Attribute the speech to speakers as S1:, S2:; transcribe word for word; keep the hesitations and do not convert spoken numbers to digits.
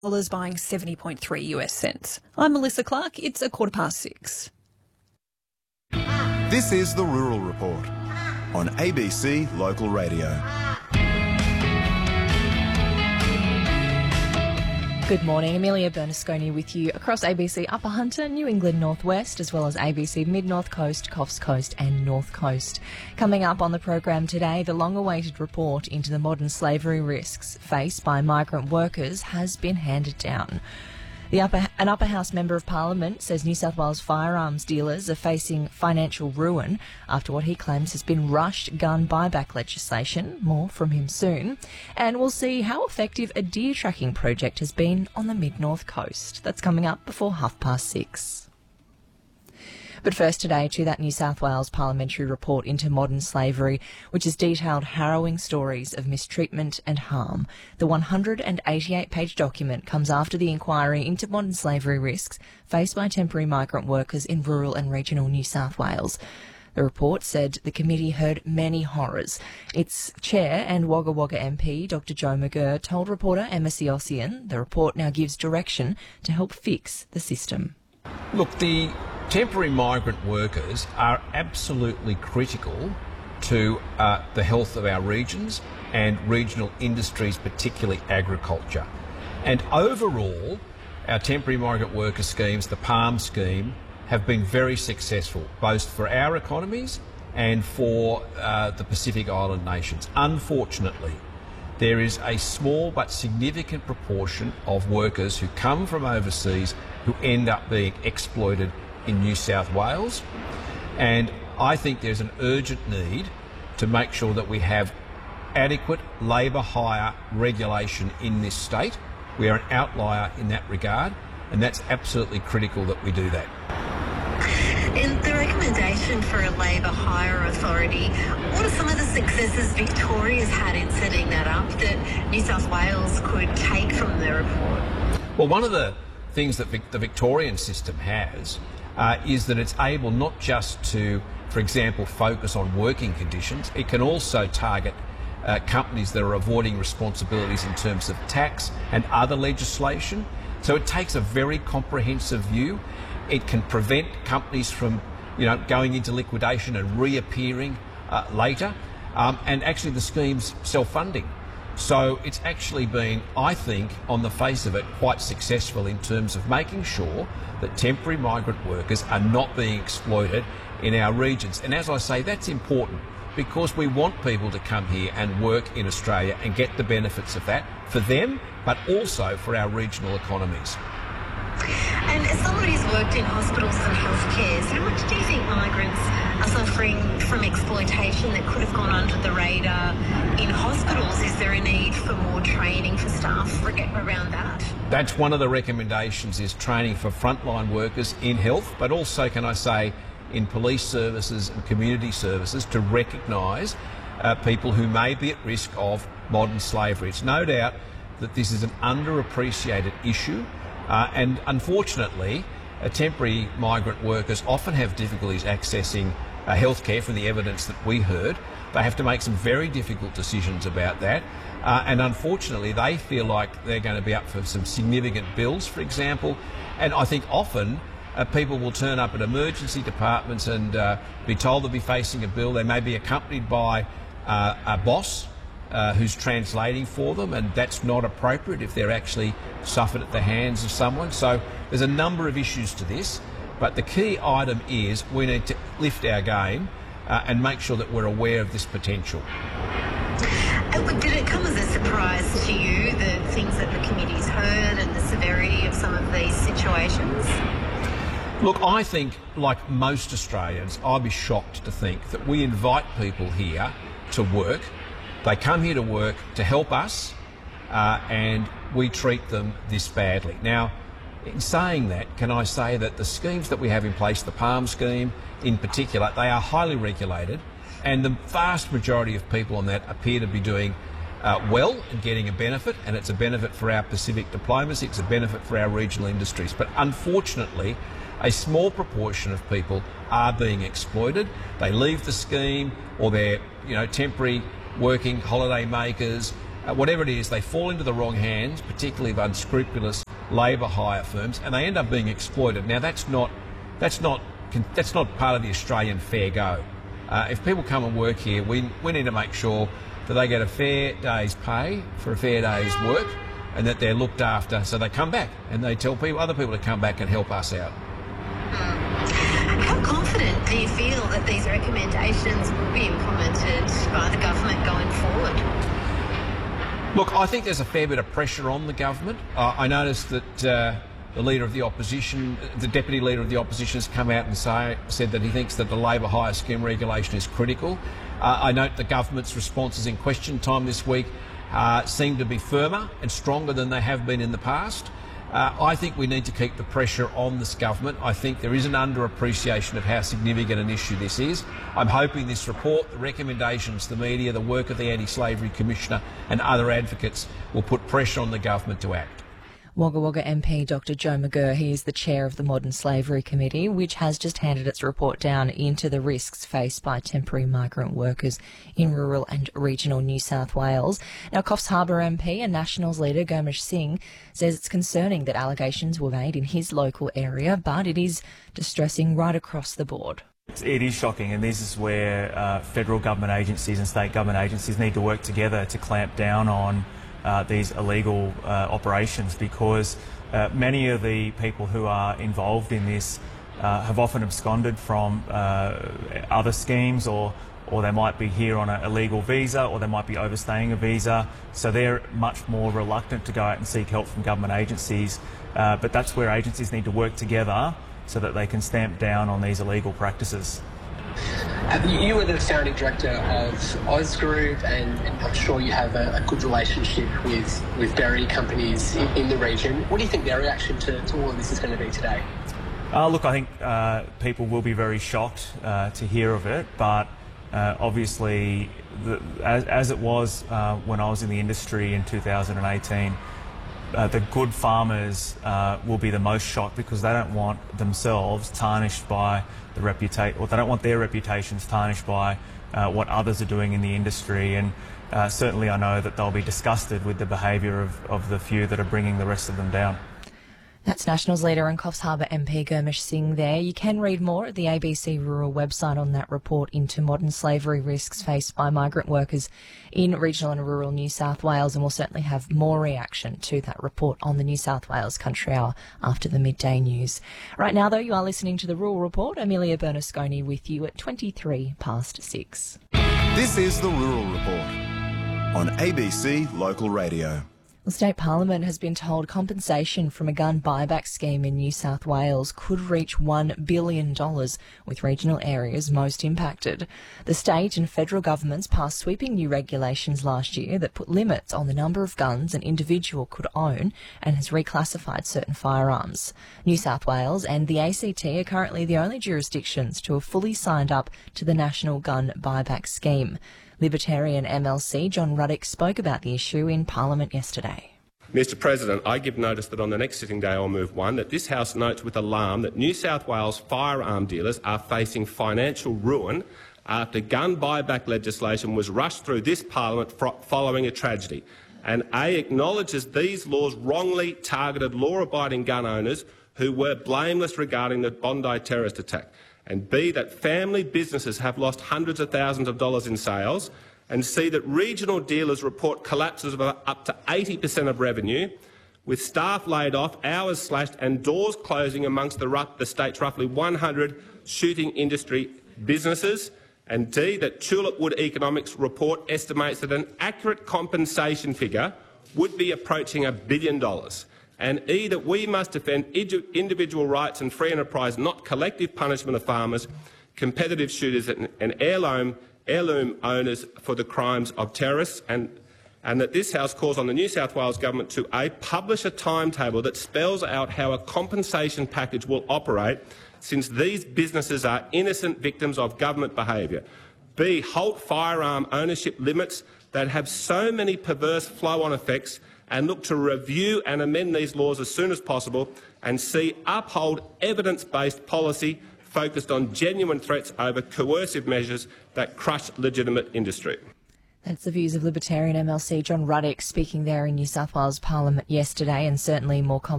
S1: Dollars buying seventy point three US cents. I'm Melissa Clark. It's a quarter past six.
S2: This is the Rural Report on A B C Local Radio.
S3: Good morning, Amelia Bernasconi with you across A B C Upper Hunter, New England Northwest, as well as A B C Mid-North Coast, Coffs Coast and North Coast. Coming up on the program today, the long-awaited report into the modern slavery risks faced by migrant workers has been handed down. The upper, an Upper House Member of Parliament says New South Wales firearms dealers are facing financial ruin after what he claims has been rushed gun buyback legislation. More from him soon. And we'll see how effective a deer tracking project has been on the Mid-North Coast. That's coming up before half past six. But first today to that New South Wales parliamentary report into modern slavery, which has detailed harrowing stories of mistreatment and harm. The one hundred eighty-eight page document comes after the inquiry into modern slavery risks faced by temporary migrant workers in rural and regional New South Wales. The report said the committee heard many horrors. Its chair and Wagga Wagga M P, Doctor Joe McGirr, told reporter Emma Siossian the report now gives direction to help fix the system.
S4: Look, the temporary migrant workers are absolutely critical to uh, the health of our regions and regional industries, particularly agriculture. And overall, our temporary migrant worker schemes, the PALM scheme, have been very successful, both for our economies and for uh, the Pacific Island nations. Unfortunately, there is a small but significant proportion of workers who come from overseas who end up being exploited in New South Wales, and I think there's an urgent need to make sure that we have adequate labour hire regulation in this state. We are an outlier in that regard, and that's absolutely critical that we do that.
S5: In the recommendation for a labour hire authority, what are some of the successes Victoria's had in setting that up that New South Wales could take from the report?
S4: Well, one of the things that Vic- the Victorian system has Uh, is that it's able not just to, for example, focus on working conditions, it can also target uh, companies that are avoiding responsibilities in terms of tax and other legislation. So it takes a very comprehensive view. It can prevent companies from, you know, going into liquidation and reappearing uh, later. Um, and actually the scheme's self-funding. So it's actually been, I think, on the face of it, quite successful in terms of making sure that temporary migrant workers are not being exploited in our regions. And as I say, that's important because we want people to come here and work in Australia and get the benefits of that for them, but also for our regional economies.
S5: And as somebody who's worked in hospitals and healthcare, how much do you think migrants are suffering from exploitation that could have gone under the radar in hospitals? Is there a need for more training for staff around that?
S4: That's one of the recommendations, is training for frontline workers in health, but also, can I say, in police services and community services to recognise uh, people who may be at risk of modern slavery. It's no doubt that this is an underappreciated issue. Uh, and unfortunately, uh, temporary migrant workers often have difficulties accessing uh, healthcare from the evidence that we heard. They have to make some very difficult decisions about that. Uh, and unfortunately, they feel like they're going to be up for some significant bills, for example. And I think often uh, people will turn up at emergency departments and uh, be told they'll be facing a bill. They may be accompanied by uh, a boss Uh, who's translating for them, and that's not appropriate if they're actually suffered at the hands of someone. So there's a number of issues to this, but the key item is we need to lift our game uh, and make sure that we're aware of this potential.
S5: And did it come as a surprise to you, the things that the committee's heard and the severity of some of these situations?
S4: Look, I think, like most Australians, I'd be shocked to think that we invite people here to work. They come here to work to help us, uh, and we treat them this badly. Now, in saying that, can I say that the schemes that we have in place, the PALM scheme in particular, they are highly regulated, and the vast majority of people on that appear to be doing uh, well and getting a benefit, and it's a benefit for our Pacific diplomacy, it's a benefit for our regional industries. But unfortunately, a small proportion of people are being exploited. They leave the scheme, or they're, you know, temporary working holiday makers, uh, whatever it is, they fall into the wrong hands, particularly of unscrupulous labour hire firms, and they end up being exploited. Now, that's not that's not that's not part of the Australian fair go. Uh, if people come and work here, we we need to make sure that they get a fair day's pay for a fair day's work, and that they're looked after, so they come back and they tell people, other people to come back and help us out.
S5: How confident do you feel that these recommendations will be implemented by the government going forward?
S4: Look, I think there's a fair bit of pressure on the government. Uh, I noticed that uh, the leader of the opposition, the deputy leader of the opposition, has come out and say, said that he thinks that the labour hire scheme regulation is critical. Uh, I note the government's responses in question time this week uh, seem to be firmer and stronger than they have been in the past. Uh, I think we need to keep the pressure on this government. I think there is an underappreciation of how significant an issue this is. I'm hoping this report, the recommendations, the media, the work of the Anti-Slavery Commissioner and other advocates will put pressure on the government to act.
S3: Wagga Wagga M P Doctor Joe McGirr, he is the chair of the Modern Slavery Committee, which has just handed its report down into the risks faced by temporary migrant workers in rural and regional New South Wales. Now, Coffs Harbour M P and Nationals leader Gurmish Singh says it's concerning that allegations were made in his local area, but it is distressing right across the board.
S6: It is shocking, and this is where uh, federal government agencies and state government agencies need to work together to clamp down on Uh, these illegal uh, operations, because uh, many of the people who are involved in this uh, have often absconded from uh, other schemes, or or they might be here on an illegal visa, or they might be overstaying a visa, so they're much more reluctant to go out and seek help from government agencies. Uh, but that's where agencies need to work together so that they can stamp down on these illegal practices.
S7: You were the founding director of Oz Group, and, and I'm sure you have a, a good relationship with, with dairy companies in, in the region. What do you think their reaction to, to all of this is going to be today?
S6: Uh, look, I think uh, people will be very shocked uh, to hear of it, but uh, obviously, the, as, as it was uh, when I was in the industry in two thousand eighteen, Uh, the good farmers uh, will be the most shocked, because they don't want themselves tarnished by the reputation, or they don't want their reputations tarnished by uh, what others are doing in the industry. And uh, certainly I know that they'll be disgusted with the behaviour of, of the few that are bringing the rest of them down.
S3: That's Nationals leader and Coffs Harbour M P Gurmish Singh there. You can read more at the A B C Rural website on that report into modern slavery risks faced by migrant workers in regional and rural New South Wales, and we'll certainly have more reaction to that report on the New South Wales Country Hour after the midday news. Right now, though, you are listening to the Rural Report. Amelia Bernasconi with you at twenty-three past six.
S2: This is the Rural Report on A B C Local Radio.
S3: The State Parliament has been told compensation from a gun buyback scheme in New South Wales could reach one billion dollars, with regional areas most impacted. The state and federal governments passed sweeping new regulations last year that put limits on the number of guns an individual could own, and has reclassified certain firearms. New South Wales and the A C T are currently the only jurisdictions to have fully signed up to the National Gun Buyback Scheme. Libertarian M L C John Ruddock spoke about the issue in Parliament yesterday.
S8: Mister President, I give notice that on the next sitting day I'll move one, that this House notes with alarm that New South Wales firearm dealers are facing financial ruin after gun buyback legislation was rushed through this Parliament following a tragedy. And A, acknowledges these laws wrongly targeted law-abiding gun owners who were blameless regarding the Bondi terrorist attack. And B, that family businesses have lost hundreds of thousands of dollars in sales, and C, that regional dealers report collapses of up to eighty percent of revenue, with staff laid off, hours slashed and doors closing amongst the, the state's roughly one hundred shooting industry businesses, and D, that Tulip Wood Economics report estimates that an accurate compensation figure would be approaching a billion dollars. And E, that we must defend individual rights and free enterprise, not collective punishment of farmers, competitive shooters and, and heirloom, heirloom owners for the crimes of terrorists, and, and that this House calls on the New South Wales Government to A, publish a timetable that spells out how a compensation package will operate, since these businesses are innocent victims of government behaviour. B, halt firearm ownership limits that have so many perverse flow-on effects, and look to review and amend these laws as soon as possible. And C, uphold evidence-based policy focused on genuine threats over coercive measures that crush legitimate industry.
S3: That's the views of Libertarian M L C John Ruddock speaking there in New South Wales Parliament yesterday, and certainly more conversation